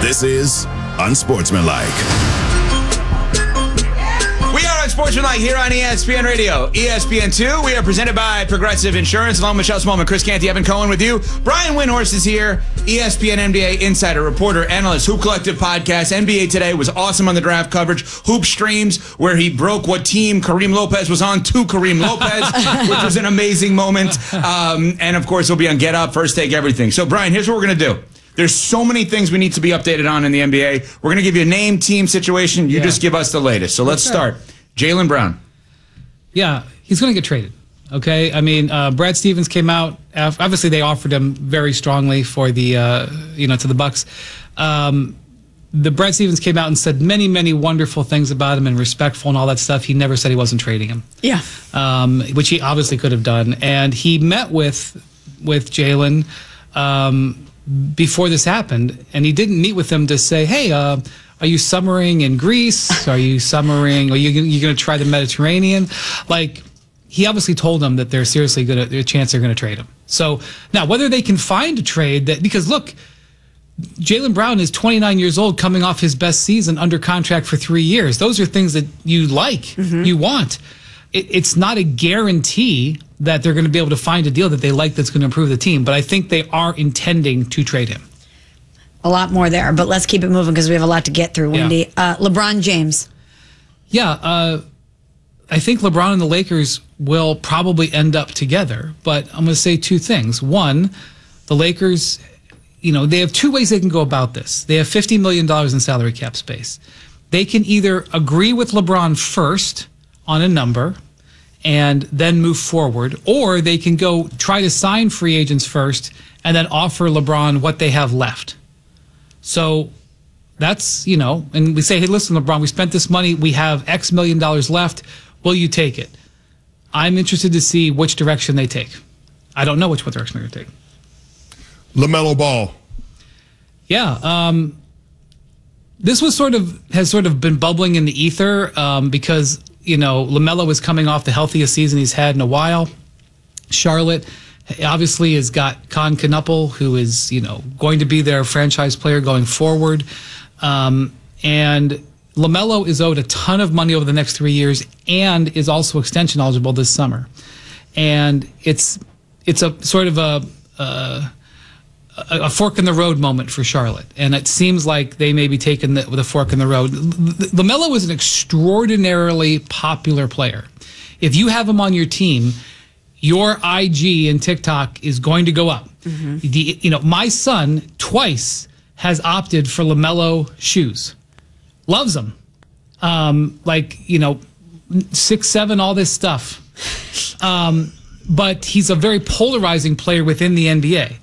This is Unsportsmanlike. We are Unsportsmanlike here on ESPN Radio. ESPN2, we are presented by Progressive Insurance. Along with Michelle Smallman, Chris Canty, Evan Cohen with you. Brian Windhorst is here, ESPN NBA insider, reporter, analyst, Hoop Collective podcast. NBA Today was awesome on the draft coverage. Hoop Streams, where he broke what team Kareem Lopez was on to Kareem Lopez, which was an amazing moment. And, of course, he'll be on Get Up, First Take, everything. So, Brian, here's what we're going to do. There's so many things we need to be updated on in the NBA. We're going to give you a name, team, situation. You just give us the latest. So let's start. Jaylen Brown. Yeah, he's going to get traded. Okay, I mean, Brad Stevens came out. Obviously, they offered him very strongly for the, to the Bucks. The Brad Stevens came out and said many, many wonderful things about him and respectful and all that stuff. He never said he wasn't trading him. Yeah. Which he obviously could have done. And he met with Jaylen before this happened, and he didn't meet with them to say, hey, are you summering in Greece? Are you summering? Are you going to try the Mediterranean? Like, he obviously told them that they're seriously there's a chance they're going to trade him. So now, whether they can find a trade because look, Jaylen Brown is 29 years old, coming off his best season, under contract for 3 years. Those are things that you like, you want. It's not a guarantee that they're going to be able to find a deal that they like that's going to improve the team, but I think they are intending to trade him. A lot more there, but let's keep it moving because we have a lot to get through, Wendy. Yeah. LeBron James. Yeah, I think LeBron and the Lakers will probably end up together, but I'm going to say two things. One, the Lakers, they have two ways they can go about this. They have $50 million in salary cap space. They can either agree with LeBron first on a number and then move forward, or they can go try to sign free agents first and then offer LeBron what they have left. So that's, and we say, hey, listen, LeBron, we spent this money. We have X million dollars left. Will you take it? I'm interested to see which direction they take. I don't know which direction they're going to take. LaMelo Ball. Yeah. This has sort of been bubbling in the ether because, LaMelo is coming off the healthiest season he's had in a while. Charlotte obviously has got Con Knuppel, who is, going to be their franchise player going forward. And LaMelo is owed a ton of money over the next 3 years and is also extension eligible this summer. And it's a sort of a fork in the road moment for Charlotte. And it seems like they may be taking the fork in the road. LaMelo is an extraordinarily popular player. If you have him on your team, your IG and TikTok is going to go up. My son twice has opted for LaMelo shoes. Loves them. 6'7", all this stuff. But he's a very polarizing player within the NBA.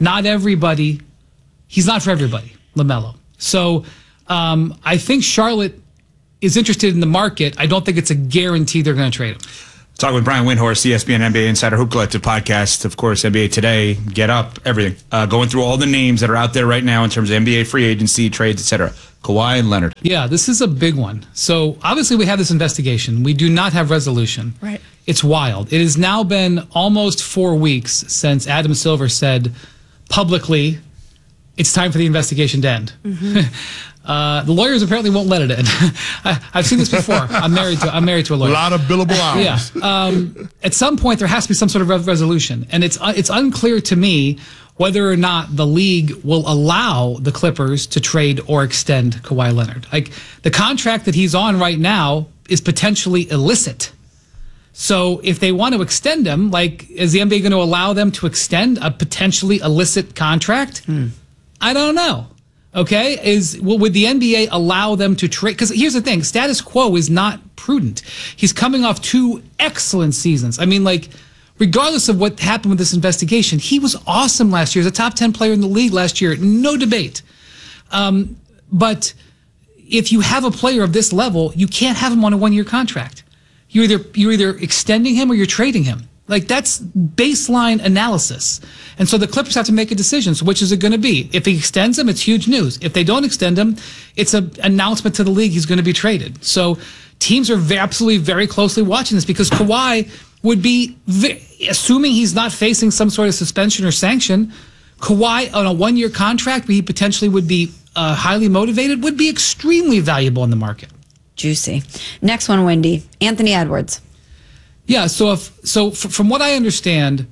He's not for everybody, LaMelo. So I think Charlotte is interested in the market. I don't think it's a guarantee they're going to trade him. Talking with Brian Windhorst, ESPN NBA Insider, Hoop Collective podcast, of course, NBA Today, Get Up, everything. Going through all the names that are out there right now in terms of NBA free agency, trades, etc. Kawhi and Leonard. Yeah, this is a big one. So obviously we have this investigation. We do not have resolution. Right. It's wild. It has now been almost 4 weeks since Adam Silver said publicly it's time for the investigation to end. The lawyers apparently won't let it end. I've seen this before. I'm married to a lawyer. A lot of billable hours. Yeah. At some point, there has to be some sort of resolution, and it's unclear to me whether or not the league will allow the Clippers to trade or extend Kawhi Leonard. Like, the contract that he's on right now is potentially illicit. So if they want to extend him, is the NBA going to allow them to extend a potentially illicit contract? I don't know. Okay, would the NBA allow them to trade? Because here's the thing: status quo is not prudent. He's coming off 2 excellent seasons. I mean, regardless of what happened with this investigation, he was awesome last year. He was a top 10 player in the league last year, no debate. But if you have a player of this level, you can't have him on a 1-year contract. You're either extending him or you're trading him. That's baseline analysis. And so the Clippers have to make a decision. So which is it going to be? If he extends him, it's huge news. If they don't extend him, it's an announcement to the league he's going to be traded. So teams are absolutely very closely watching this because Kawhi would be, assuming he's not facing some sort of suspension or sanction, Kawhi on a 1-year contract, he potentially would be highly motivated, would be extremely valuable in the market. Juicy. Next one, Wendy. Anthony Edwards. Yeah. From what I understand,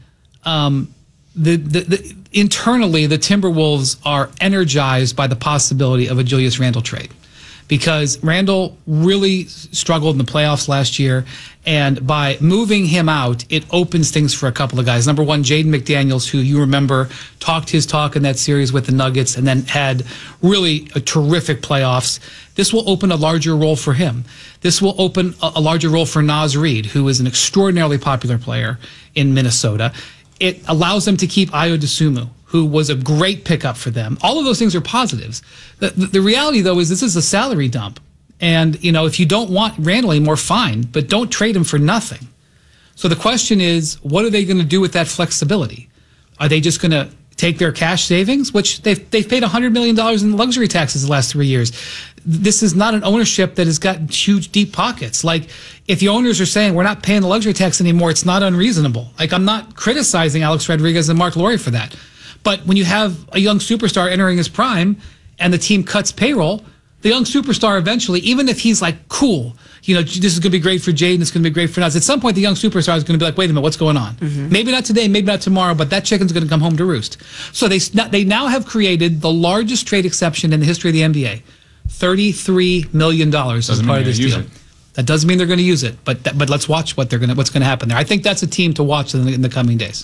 internally the Timberwolves are energized by the possibility of a Julius Randle trade, because Randle really struggled in the playoffs last year, and by moving him out, it opens things for a couple of guys. Number one, Jaden McDaniels, who you remember talked his talk in that series with the Nuggets and then had really a terrific playoffs. This will open a larger role for him. This will open a larger role for Naz Reid, who is an extraordinarily popular player in Minnesota. It allows them to keep Ayo Dosunmu, who was a great pickup for them. All of those things are positives. The reality, though, is this is a salary dump. And, if you don't want Randle anymore, fine, but don't trade him for nothing. So the question is, what are they going to do with that flexibility? Are they just going to take their cash savings, which they've paid $100 million in luxury taxes the last 3 years? This is not an ownership that has got huge, deep pockets. Like, if the owners are saying we're not paying the luxury tax anymore, it's not unreasonable. Like, I'm not criticizing Alex Rodriguez and Mark Lowry for that. But when you have a young superstar entering his prime and the team cuts payroll, the young superstar eventually, even if he's like, cool, this is going to be great for Jaden, it's going to be great for Naz, at some point the young superstar is going to be like, wait a minute, what's going on? Mm-hmm. Maybe not today, maybe not tomorrow, but that chicken's going to come home to roost. So they now have created the largest trade exception in the history of the NBA. $33 million as part of this deal. That doesn't mean they're going to use it, but let's watch what's going to happen there. I think that's a team to watch in the coming days.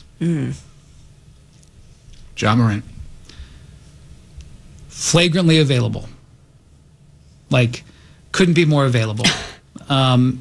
Ja Morant. Flagrantly available. Like, couldn't be more available. The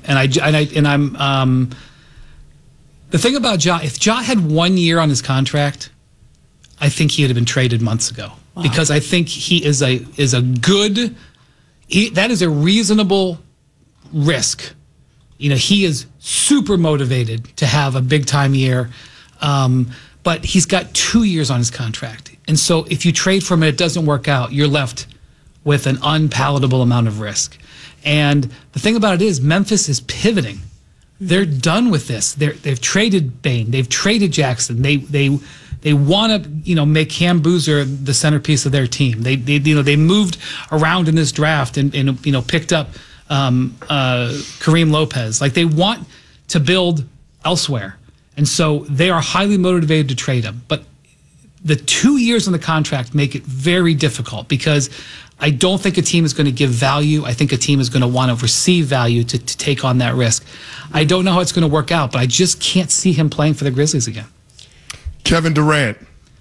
thing about Ja, if Ja had 1 year on his contract, I think he would have been traded months ago. Wow. Because I think he is a good. That is a reasonable risk. He is super motivated to have a big time year, but he's got 2 years on his contract, and so if you trade for him and it doesn't work out, you're left with an unpalatable amount of risk. And the thing about it is, Memphis is pivoting. They're done with this. They've traded Bane. They've traded Jackson. They want to make Cam Boozer the centerpiece of their team. They moved around in this draft and picked up Kareem Lopez. Like, they want to build elsewhere, and so they are highly motivated to trade him. But the 2 years on the contract make it very difficult, because I don't think a team is going to give value. I think a team is going to want to receive value to take on that risk. I don't know how it's going to work out, but I just can't see him playing for the Grizzlies again. Kevin Durant.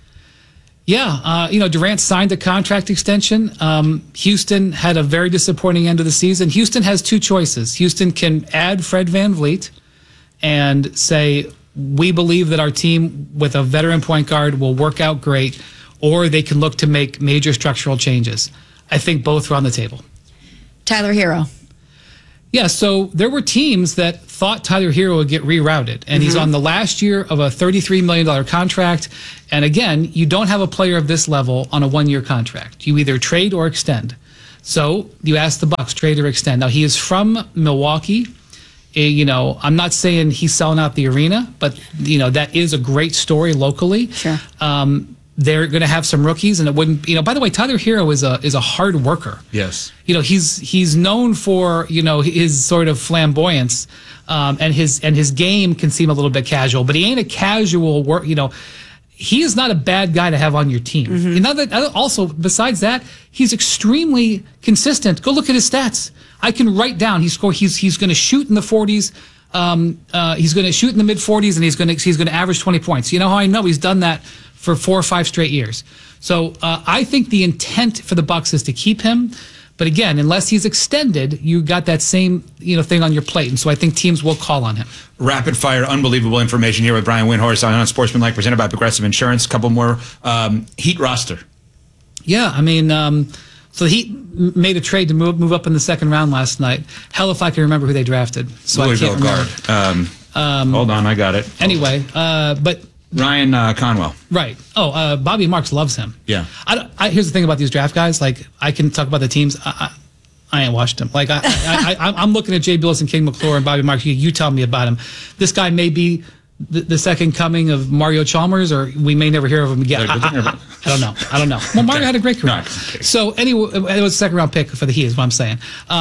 Yeah, Durant signed a contract extension. Houston had a very disappointing end of the season. Houston has two choices. Houston can add Fred VanVleet and say, we believe that our team with a veteran point guard will work out great, or they can look to make major structural changes. I think both are on the table. Tyler Hero. Yeah, so there were teams that thought Tyler Hero would get rerouted, and he's on the last year of a $33 million contract. And again, you don't have a player of this level on a 1 year contract. You either trade or extend. So you ask the Bucks, trade or extend. Now, he is from Milwaukee. I'm not saying he's selling out the arena, but that is a great story locally. Sure. They're going to have some rookies, and it wouldn't. By the way, Tyler Hero is a hard worker. Yes. He's known for his sort of flamboyance, and his game can seem a little bit casual, but he ain't a casual work. He is not a bad guy to have on your team. Also, besides that, he's extremely consistent. Go look at his stats. I can write down he's going to shoot in the 40s. He's going to shoot in the mid 40s, and he's going to average 20 points. You know how I know? He's done that for 4 or 5 straight years. So I think the intent for the Bucks is to keep him. But again, unless he's extended, you got that same thing on your plate, and so I think teams will call on him. Rapid fire, unbelievable information here with Brian Windhorst on Unsportsmanlike, presented by Progressive Insurance. A couple more. Heat roster. Yeah, so the Heat made a trade to move up in the second round last night. Hell, if I can remember who they drafted. So Louisville I can't remember. guard. Hold on, I got it. Anyway, but Ryan Conwell. Right. Oh, Bobby Marks loves him. Yeah. Here's the thing about these draft guys. Like, I can talk about the teams. I ain't watched them. Like, I'm looking at Jay Billis and King McClure and Bobby Marks. You tell me about him. This guy may be the second coming of Mario Chalmers, or we may never hear of him again. I don't know. Well, Mario had a great career. So anyway, it was a second round pick for the Heat, is what I'm saying.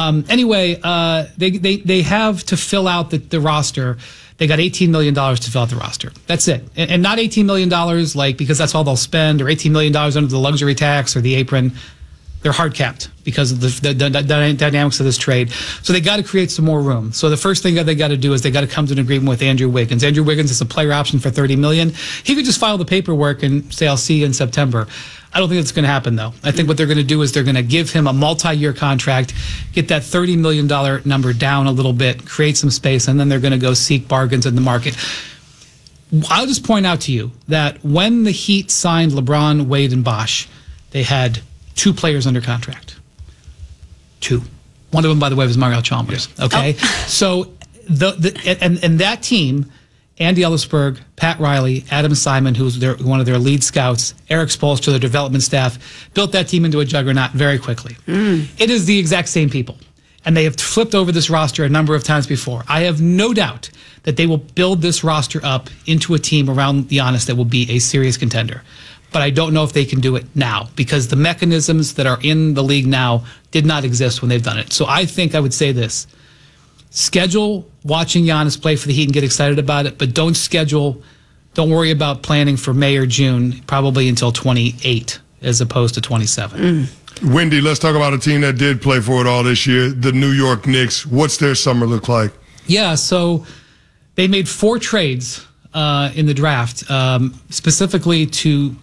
They have to fill out the roster. They got $18 million to fill out the roster. That's it. And not $18 million because that's all they'll spend, or $18 million under the luxury tax or the apron. They're hard capped because of the dynamics of this trade. So they got to create some more room. So the first thing that they got to do is they got to come to an agreement with Andrew Wiggins. Andrew Wiggins is a player option for $30 million. He could just file the paperwork and say, I'll see you in September. I don't think that's going to happen, though. I think what they're going to do is they're going to give him a multi-year contract, get that $30 million number down a little bit, create some space, and then they're going to go seek bargains in the market. I'll just point out to you that when the Heat signed LeBron, Wade, and Bosh, they had 2 players under contract. 2. One of them, by the way, was Mario Chalmers. Yeah. Okay, so and that team, Andy Ellisberg, Pat Riley, Adam Simon, who's one of their lead scouts, Eric Spoelstra, their development staff, built that team into a juggernaut very quickly. It is the exact same people, and they have flipped over this roster a number of times before. I have no doubt that they will build this roster up into a team around Giannis that will be a serious contender. But I don't know if they can do it now because the mechanisms that are in the league now did not exist when they've done it. So I think I would say this. Schedule watching Giannis play for the Heat and get excited about it, but don't worry about planning for May or June, probably until 28 as opposed to 27. Wendy, let's talk about a team that did play for it all this year, the New York Knicks. What's their summer look like? Yeah, so they made 4 trades in the draft, specifically to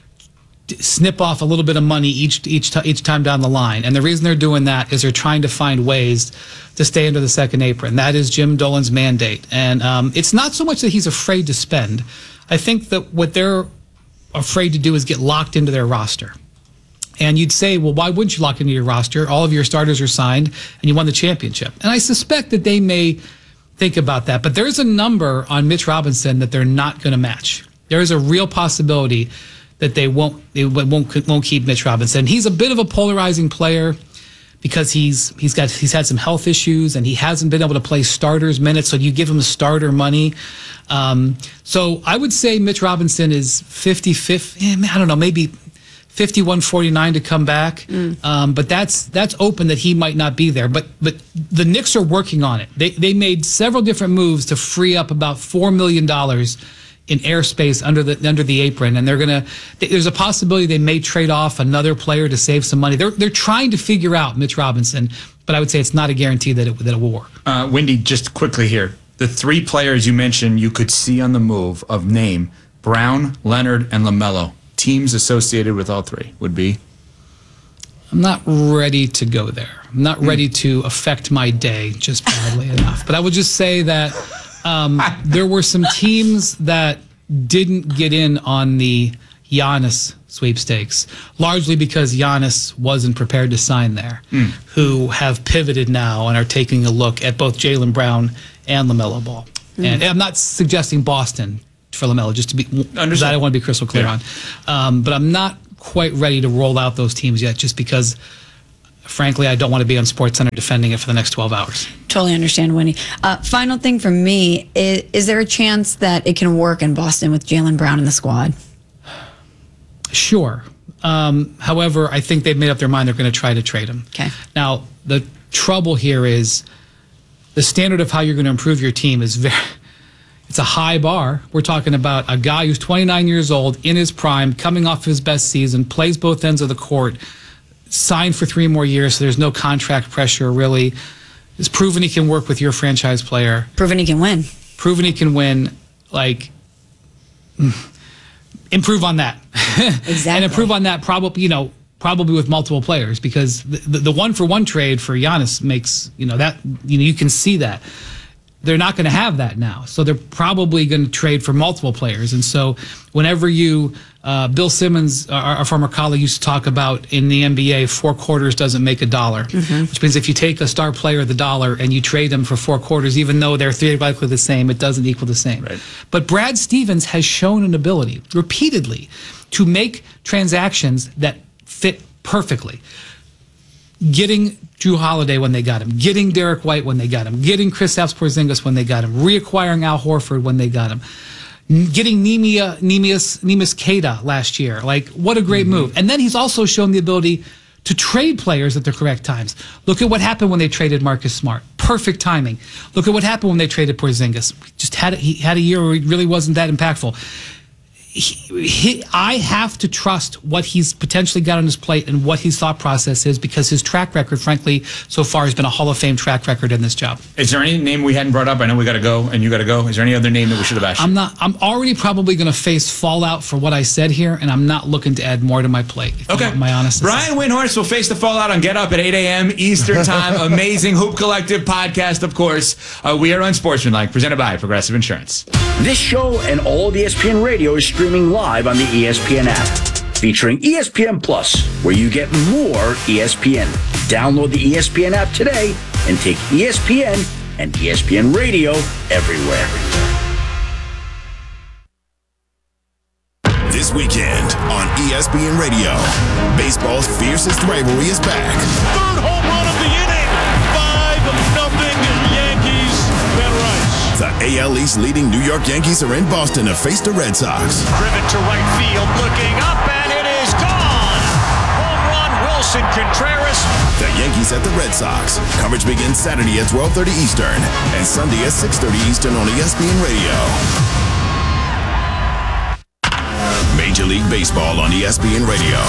snip off a little bit of money each time down the line. And the reason they're doing that is they're trying to find ways to stay under the second apron. That is Jim Dolan's mandate. And it's not so much that he's afraid to spend. I think that what they're afraid to do is get locked into their roster. And you'd say, well, why wouldn't you lock into your roster? All of your starters are signed and you won the championship. And I suspect that they may think about that. But there's a number on Mitch Robinson that they're not going to match. There is a real possibility that they won't keep Mitch Robinson. He's a bit of a polarizing player because he's had some health issues and he hasn't been able to play starters minutes. So you give him starter money. So I would say Mitch Robinson is 50-50. I don't know, maybe 51-49 to come back. But that's open that he might not be there. But the Knicks are working on it. They made several different moves to free up about $4 million in airspace under the apron, and there's a possibility they may trade off another player to save some money. They're trying to figure out Mitch Robinson, but I would say it's not a guarantee that it will work. Wendy, just quickly here, the 3 players you mentioned you could see on the move of name: Brown, Leonard, and LaMelo. Teams associated with all 3 would be? I'm not ready to go there. I'm not ready to affect my day just badly enough. But I would just say that there were some teams that didn't get in on the Giannis sweepstakes, largely because Giannis wasn't prepared to sign there, who have pivoted now and are taking a look at both Jaylen Brown and LaMelo Ball. And I'm not suggesting Boston for LaMelo, just to be that I want to be crystal clear on. But I'm not quite ready to roll out those teams yet, just because frankly, I don't want to be on SportsCenter defending it for the next 12 hours. Totally understand, Winnie. Final thing for me, is there a chance that it can work in Boston with Jaylen Brown in the squad? Sure. However, I think they've made up their mind they're going to try to trade him. Okay. Now, the trouble here is the standard of how you're going to improve your team is it's a high bar. We're talking about a guy who's 29 years old, in his prime, coming off his best season, plays both ends of the court, signed for 3 more years, so there's no contract pressure, really. He's proven he can work with your franchise player. Proven he can win. Proven he can win. Improve on that. Exactly. And improve on that probably with multiple players, because the 1-for-1 trade for Giannis makes, you can see that. They're not going to have that now. So they're probably going to trade for multiple players. And so whenever Bill Simmons, our former colleague, used to talk about in the NBA, 4 quarters doesn't make a dollar, which means if you take a star player of the dollar and you trade them for 4 quarters, even though they're theoretically the same, it doesn't equal the same. Right. But Brad Stevens has shown an ability repeatedly to make transactions that fit perfectly. getting Drew Holiday when they got him, getting Derek White when they got him, getting Kristaps Porzingis when they got him, reacquiring Al Horford when they got him, getting Neemias Queta last year. Like, what a great move. And then he's also shown the ability to trade players at the correct times. Look at what happened when they traded Marcus Smart. Perfect timing. Look at what happened when they traded Porzingis. He had a year where he really wasn't that impactful. I have to trust what he's potentially got on his plate and what his thought process is, because his track record, frankly, so far has been a Hall of Fame track record in this job. Is there any name we hadn't brought up? I know we got to go and you got to go. Is there any other name that we should have asked? I'm already probably going to face fallout for what I said here, and I'm not looking to add more to my plate. Okay. My honest Brian Windhorst will face the fallout on Get Up at 8 a.m. Eastern Time. Amazing Hoop Collective podcast, of course. We are Unsportsmanlike, presented by Progressive Insurance. This show and all of ESPN Radio is streaming live on the ESPN app, featuring ESPN Plus, where you get more ESPN. Download the ESPN app today and take ESPN and ESPN Radio everywhere. This weekend on ESPN Radio, baseball's fiercest rivalry is back. Third home run of the inning. 5-0 Yankees. Ben Rice. The AL East leading New York Yankees are in Boston to face the Red Sox. Driven to right field, looking up, and it is gone. Home run, Wilson Contreras. The Yankees at the Red Sox. Coverage begins Saturday at 12:30 Eastern and Sunday at 6:30 Eastern on ESPN Radio. Major League Baseball on ESPN Radio.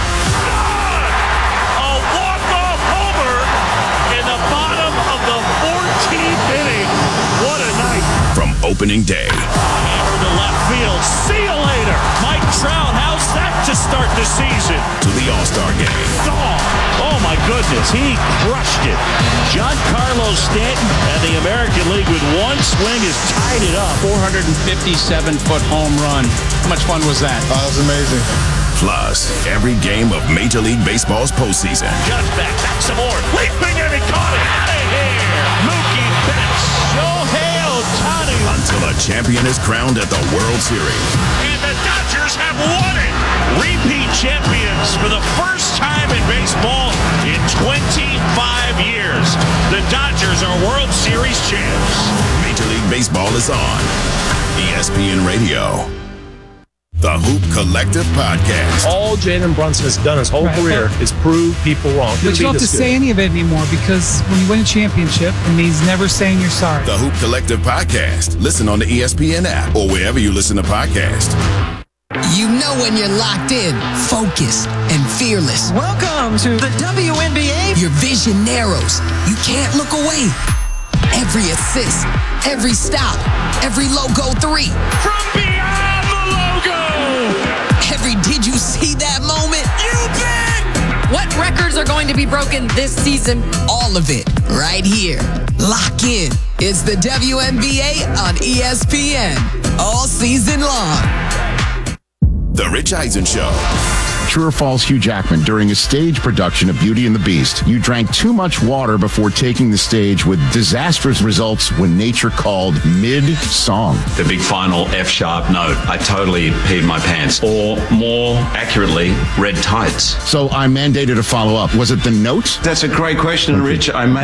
A walk-off homer in the bottom of the 14th inning. What a night. From opening day Hammer to left field. See you later. Mike Trout, how's that to start the season? to the All-Star Game. Oh my goodness, he crushed it. Giancarlo Stanton and the American League with one swing has tied it up. 457-foot home run. How much fun was that? That was amazing. Plus, every game of Major League Baseball's postseason. Judge back some more. Leaping and he caught it. Out of here. Mookie Betts. Shohei Ohtani. Until a champion is crowned at the World Series. And the Dodgers have won it. Repeat champions for the first time in baseball in 25 years. The Dodgers are World Series champs. Major League Baseball is on ESPN Radio. The Hoop Collective Podcast. All Jalen Brunson has done his whole career is prove people wrong. But you don't have to say any of it anymore, because when you win a championship, it means never saying you're sorry. The Hoop Collective Podcast. Listen on the ESPN app or wherever you listen to podcasts. You know when you're locked in, focused, and fearless. Welcome to the WNBA. Your vision narrows. You can't look away. Every assist, every stop, every logo 3. From beyond the logo. Every did you see that moment? You bet. What records are going to be broken this season? All of it, right here. Lock in. It's the WNBA on ESPN. All season long. The Rich Eisen Show. True or false, Hugh Jackman, during a stage production of Beauty and the Beast, you drank too much water before taking the stage with disastrous results when nature called mid-song. The big final F-sharp note. I totally peed my pants. Or more accurately, red tights. So I mandated a follow-up. Was it the note? That's a great question, Rich. I may